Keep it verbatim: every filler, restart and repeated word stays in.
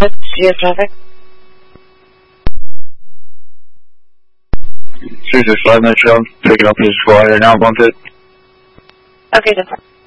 C S traffic. three six five Metro, picking up his flyer now, bump it. Okay, that's fine.